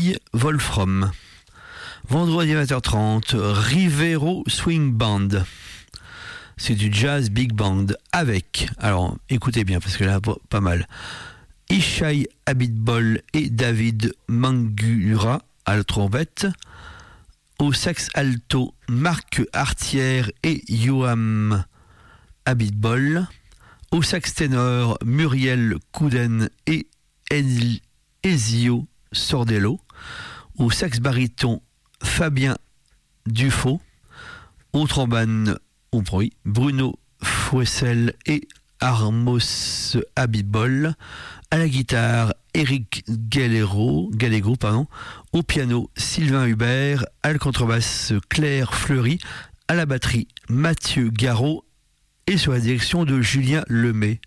Camille Wolfram. Vendredi 20h30, Rivero Swing Band. C'est du jazz big band avec, alors écoutez bien parce que là, pas mal, Ishai Abitbol et David Mangura à la trompette. Au sax alto, Marc Artière et Joam Abitbol. Au sax ténor, Muriel Couden et Ezio Sordello. Au sax baryton, Fabien Dufaux. Au trombone, au bruit, Bruno Fouessel et Armos Abitbol. À la guitare, Eric Gallego. Au piano, Sylvain Hubert. À la contrebasse, Claire Fleury. À la batterie, Mathieu Garot. Et sur la direction de Julien Lemay.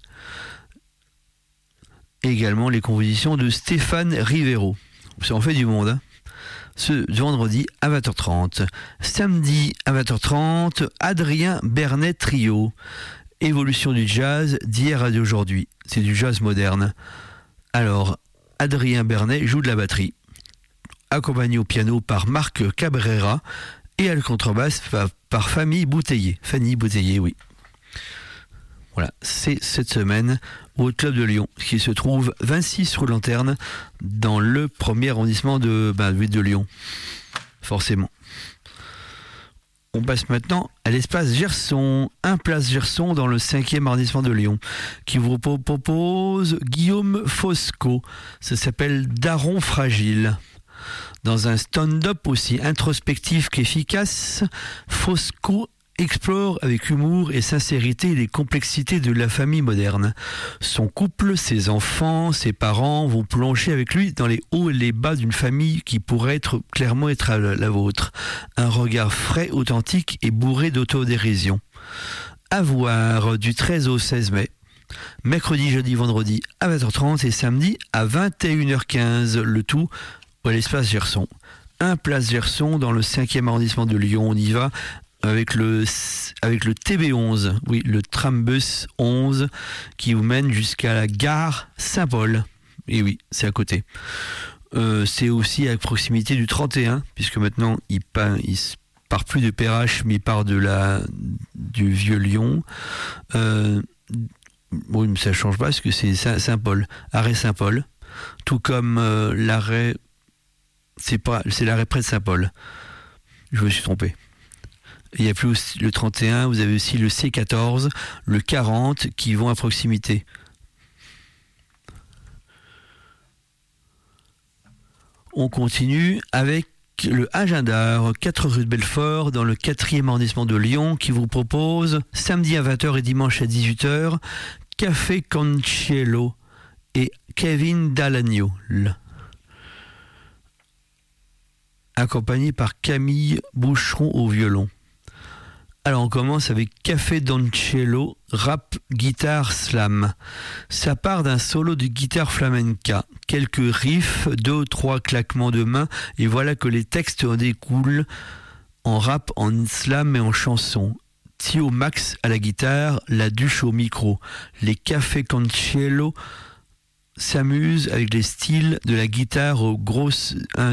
Également les compositions de Stéphane Rivero. Ça en fait du monde, hein. Ce vendredi à 20h30. Samedi à 20h30, Adrien Bernet Trio. Évolution du jazz d'hier à d'aujourd'hui. C'est du jazz moderne. Alors, Adrien Bernet joue de la batterie, accompagné au piano par Marc Cabrera et à la contrebasse par Fanny Bouteiller, oui. Voilà, c'est cette semaine au Club de Lyon, qui se trouve 26 rue Lanterne, dans le premier arrondissement de Lyon, forcément. On passe maintenant à l'espace Gerson, un place Gerson dans le 5e arrondissement de Lyon, qui vous propose Guillaume Fosco. Ça s'appelle Daron Fragile. Dans un stand-up aussi introspectif qu'efficace, Fosco explore avec humour et sincérité les complexités de la famille moderne. Son couple, ses enfants, ses parents vont plonger avec lui dans les hauts et les bas d'une famille qui pourrait clairement être la vôtre. Un regard frais, authentique et bourré d'autodérision. À voir du 13 au 16 mai. Mercredi, jeudi, vendredi à 20h30 et samedi à 21h15. Le tout à l'espace Gerson. Un place Gerson dans le 5e arrondissement de Lyon. On y va avec le TB11, oui, le trambus 11 qui vous mène jusqu'à la gare Saint-Paul. Et oui, c'est à côté. C'est aussi à proximité du 31, puisque maintenant il part plus de Perrache, mais il part du Vieux-Lyon. Bon, mais ça change pas parce que c'est Saint-Paul, arrêt Saint-Paul, tout comme l'arrêt, c'est l'arrêt près de Saint-Paul. Je me suis trompé. Il n'y a plus le 31, vous avez aussi le C14, le 40 qui vont à proximité. On continue avec le Agenda, 4 rue de Belfort, dans le 4e arrondissement de Lyon, qui vous propose samedi à 20h et dimanche à 18h, Café Cancielo et Kevin Dalagnol, accompagné par Camille Boucheron au violon. Alors on commence avec Café Doncello, rap, guitare, slam. Ça part d'un solo de guitare flamenca, quelques riffs, 2-3 claquements de mains, et voilà que les textes en découlent en rap, en slam et en chanson. Thio Max à la guitare, la Duche au micro. Les Café Cancielo s'amusent avec les styles de la guitare aux grosses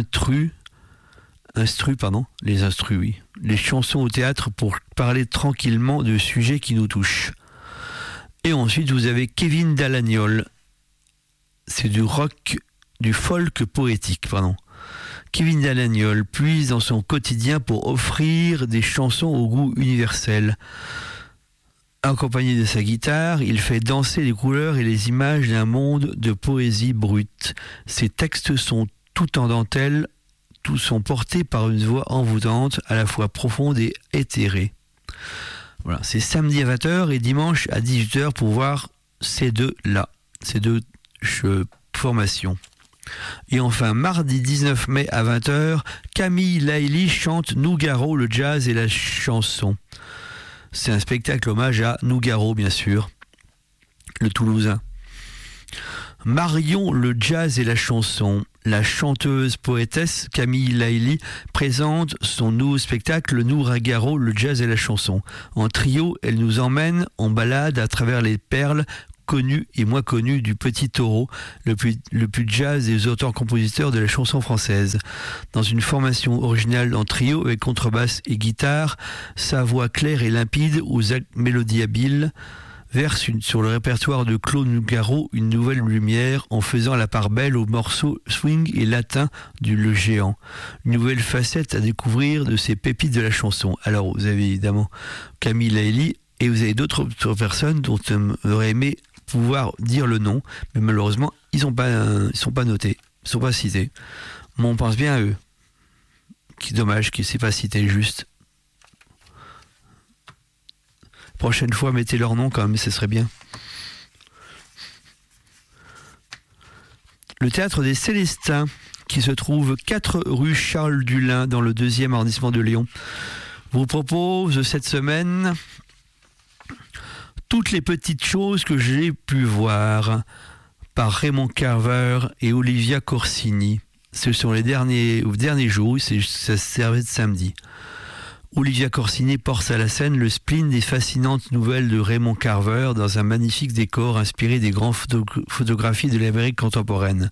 les instrus, oui. Les chansons au théâtre pour parler tranquillement de sujets qui nous touchent. Et ensuite, vous avez Kevin Dalagnol. C'est du folk poétique, Kevin Dalagnol puise dans son quotidien pour offrir des chansons au goût universel. Accompagné de sa guitare, il fait danser les couleurs et les images d'un monde de poésie brute. Ses textes sont tout en dentelle, tous sont portés par une voix envoûtante, à la fois profonde et éthérée. Voilà, c'est samedi à 20h et dimanche à 18h pour voir ces deux formations. Et enfin, mardi 19 mai à 20h, Camille Laïli chante Nougaro, le jazz et la chanson. C'est un spectacle hommage à Nougaro, bien sûr, le Toulousain. Marion, le jazz et la chanson. La chanteuse poétesse Camille Laïli présente son nouveau spectacle Nougaro, le jazz et la chanson. En trio, elle nous emmène en balade à travers les perles connus et moins connus du Petit Taureau, le plus jazz des auteurs-compositeurs de la chanson française. Dans une formation originale en trio avec contrebasse et guitare, sa voix claire et limpide aux mélodies habiles verse sur le répertoire de Claude Nougaro une nouvelle lumière en faisant la part belle aux morceaux swing et latin du Le Géant. Une nouvelle facette à découvrir de ces pépites de la chanson. Alors vous avez évidemment Camille Laëli et vous avez d'autres personnes dont on aurait aimé pouvoir dire le nom, mais malheureusement ils sont pas notés, ils sont pas cités. Mais on pense bien à eux. Dommage qu'ils ne soient pas cités juste. Prochaine fois, mettez leur nom quand même, ce serait bien. Le théâtre des Célestins, qui se trouve 4 rue Charles Dulin, dans le 2e arrondissement de Lyon, vous propose cette semaine toutes les petites choses que j'ai pu voir par Raymond Carver et Olivia Corsini. Ce sont les derniers jours, ça servait de samedi. Olivia Corsini porte à la scène le spleen des fascinantes nouvelles de Raymond Carver dans un magnifique décor inspiré des grandes photographies de l'Amérique contemporaine.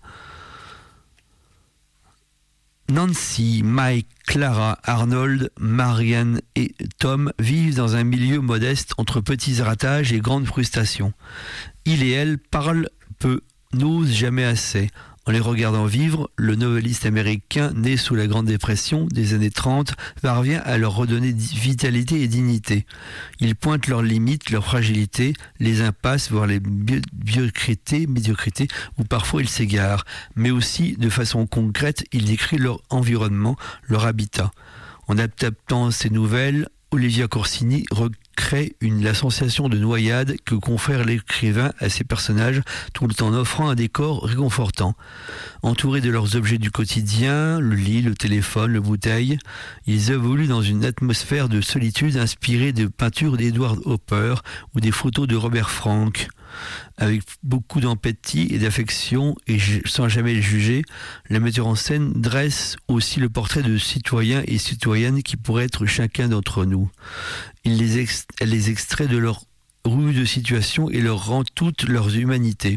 Nancy, Mike, Clara, Arnold, Marianne et Tom vivent dans un milieu modeste entre petits ratages et grandes frustrations. Il et elle parlent peu, n'osent jamais assez. En les regardant vivre, le novelliste américain, né sous la Grande Dépression des années 30, parvient à leur redonner vitalité et dignité. Il pointe leurs limites, leurs fragilités, les impasses, voire les médiocrités, où parfois ils s'égarent. Mais aussi, de façon concrète, il décrit leur environnement, leur habitat. En adaptant ces nouvelles, Olivia Corsini recrée la sensation de noyade que confère l'écrivain à ses personnages, tout en offrant un décor réconfortant. Entourés de leurs objets du quotidien, le lit, le téléphone, le bouteille, ils évoluent dans une atmosphère de solitude inspirée de peintures d'Edward Hopper ou des photos de Robert Frank. Avec beaucoup d'empathie et d'affection et sans jamais les juger, le metteur en scène dresse aussi le portrait de citoyens et citoyennes qui pourraient être chacun d'entre nous. Elle les extrait de leur rude situation et leur rend toute leur humanité.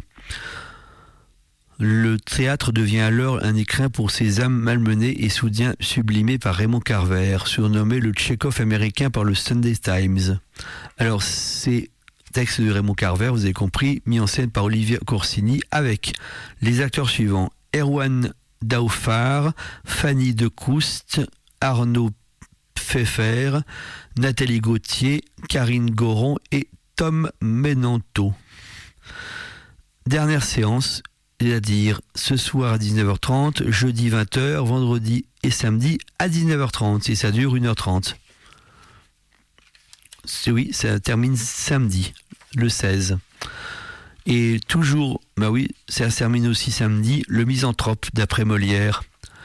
Le théâtre devient alors un écrin pour ces âmes malmenées et soudain sublimées par Raymond Carver, surnommé le Tchekhov américain par le Sunday Times. Alors c'est texte de Raymond Carver, vous avez compris, mis en scène par Olivia Corsini avec les acteurs suivants: Erwan Daoufar, Fanny Decoust, Arnaud Pfeffer, Nathalie Gauthier, Karine Goron et Tom Menanto. Dernière séance, c'est-à-dire ce soir à 19h30, jeudi 20h, vendredi et samedi à 19h30, et ça dure 1h30. Oui, ça termine samedi, le 16. Et toujours, ça se termine aussi samedi, Le Misanthrope, d'après Molière,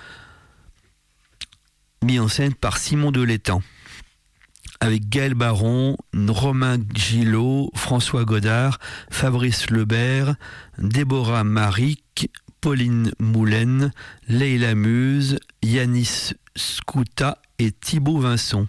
mis en scène par Simon de l'Étang, avec Gaël Baron, Romain Gillot, François Godard, Fabrice Lebert, Déborah Maric, Pauline Moulin, Leila Muse, Yanis Skouta et Thibaut Vincent.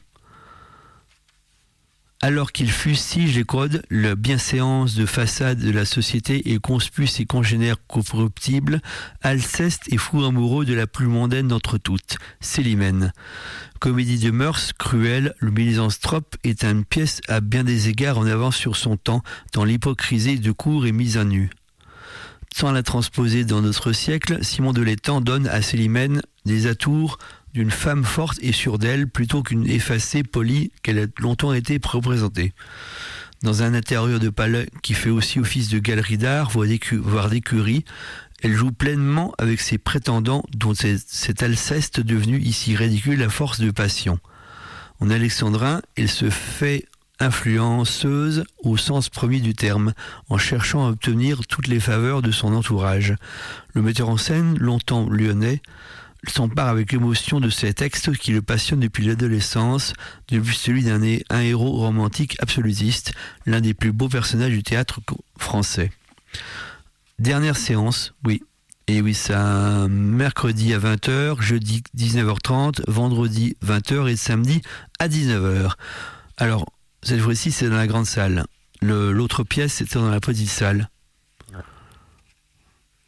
Alors qu'il fustige et code la bienséance de façade de la société et conspue ses congénères corruptibles, Alceste est fou amoureux de la plus mondaine d'entre toutes, Célimène. Comédie de mœurs cruelle, Le Misanthrope est une pièce à bien des égards en avance sur son temps, dans l'hypocrisie de cour et mise à nu. Sans la transposer dans notre siècle, Simon de l'Étang donne à Célimène des atours d'une femme forte et sûre d'elle, plutôt qu'une effacée polie qu'elle a longtemps été représentée. Dans un intérieur de palais qui fait aussi office de galerie d'art, voire d'écurie, elle joue pleinement avec ses prétendants, dont cet Alceste devenu ici ridicule à force de passion. En alexandrin, elle se fait influenceuse au sens premier du terme, en cherchant à obtenir toutes les faveurs de son entourage. Le metteur en scène, longtemps lyonnais, s'empare avec émotion de ces textes qui le passionnent depuis l'adolescence, depuis celui d'un héros romantique absolutiste, l'un des plus beaux personnages du théâtre français. Dernière séance, ça mercredi à 20h, jeudi 19h30, vendredi 20h et samedi à 19h. Alors, cette fois-ci, c'est dans la grande salle. L'autre pièce, c'était dans la petite salle.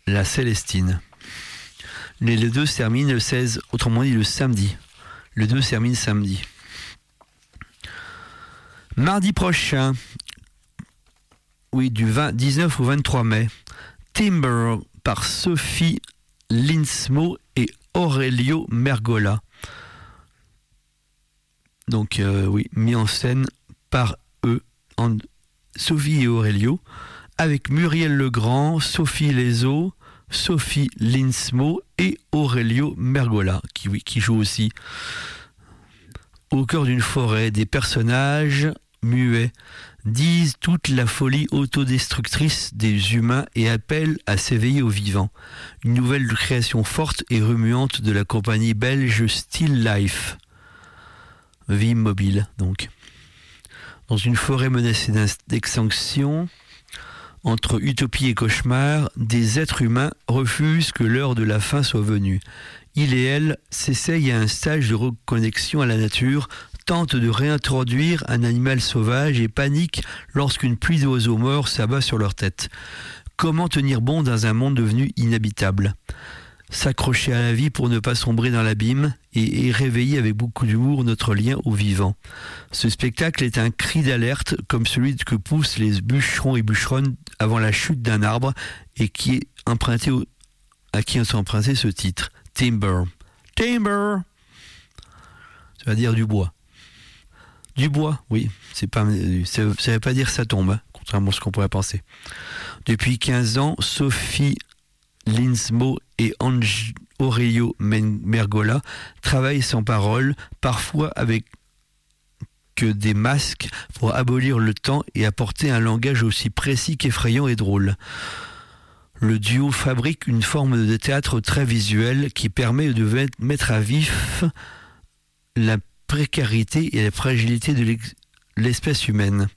La Célestine. Les deux se terminent le 16, autrement dit le samedi. Le 2 se termine samedi. Mardi prochain, oui, du 19 au 23 mai, Timber par Sophie Linsmo et Aurelio Mergola. Donc, oui, mis en scène par eux, Sophie et Aurelio, avec Muriel Legrand, Sophie Lezo, Sophie Linsmo et Aurelio Mergola, qui joue aussi. Au cœur d'une forêt, des personnages muets disent toute la folie autodestructrice des humains et appellent à s'éveiller au vivant. Une nouvelle création forte et remuante de la compagnie belge Still Life. Vie immobile, donc. Dans une forêt menacée d'extinction, entre utopie et cauchemar, des êtres humains refusent que l'heure de la fin soit venue. Il et elle s'essayent à un stage de reconnexion à la nature, tentent de réintroduire un animal sauvage et paniquent lorsqu'une pluie d'oiseaux morts s'abat sur leur tête. Comment tenir bon dans un monde devenu inhabitable ? S'accrocher à la vie pour ne pas sombrer dans l'abîme et réveiller avec beaucoup d'humour notre lien au vivant. Ce spectacle est un cri d'alerte comme celui que poussent les bûcherons et bûcheronnes avant la chute d'un arbre et qui est emprunté à qui est emprunté ce titre. Timber. Timber. Ça veut dire du bois. Du bois, oui. Ça ne veut pas dire ça tombe, hein, contrairement à ce qu'on pourrait penser. Depuis 15 ans, Sophie Linsmo et Aurelio Mergola travaillent sans parole, parfois avec que des masques pour abolir le temps et apporter un langage aussi précis qu'effrayant et drôle. Le duo fabrique une forme de théâtre très visuel qui permet de mettre à vif la précarité et la fragilité de l'espèce humaine.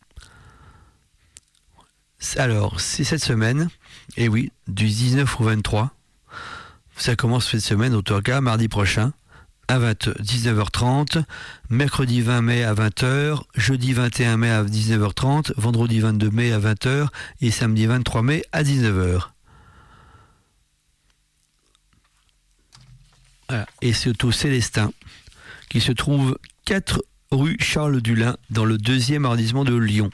Alors, c'est cette semaine, et oui, du 19 au 23. Ça commence cette semaine, au tout cas, mardi prochain, à 19h30, mercredi 20 mai à 20h, jeudi 21 mai à 19h30, vendredi 22 mai à 20h et samedi 23 mai à 19h. Voilà. Et c'est au Célestin, qui se trouve 4 rue Charles Dulin, dans le 2e arrondissement de Lyon.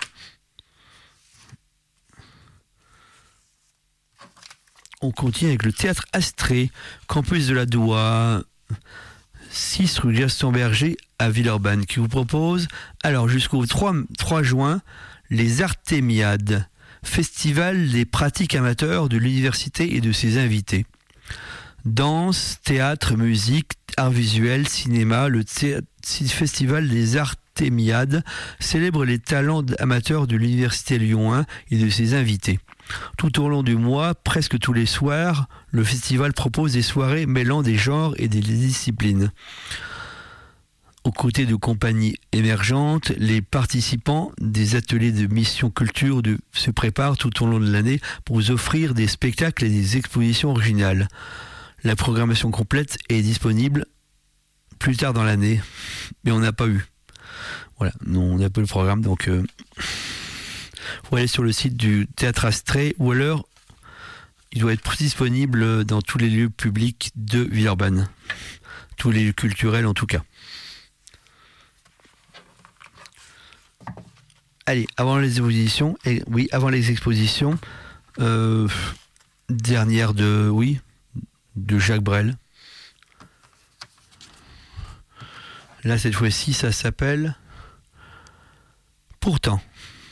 On continue avec le théâtre Astrée, campus de la Doua, 6 rue Gaston Berger à Villeurbanne, qui vous propose, alors jusqu'au 3 juin, les Artémiades, festival des pratiques amateurs de l'université et de ses invités. Danse, théâtre, musique, art visuel, cinéma, le festival des Artémiades célèbre les talents amateurs de l'université Lyon 1 et de ses invités. Tout au long du mois, presque tous les soirs, le festival propose des soirées mêlant des genres et des disciplines. Aux côtés de compagnies émergentes, les participants des ateliers de mission culture se préparent tout au long de l'année pour vous offrir des spectacles et des expositions originales. La programmation complète est disponible plus tard dans l'année, mais on n'a pas eu. Voilà, on n'a pas eu le programme, donc faut aller sur le site du Théâtre Astrée, ou alors il doit être disponible dans tous les lieux publics de Villeurbanne, tous les lieux culturels en tout cas. Allez, avant les expositions, dernière de Jacques Brel. Là, cette fois-ci, ça s'appelle Pourtant.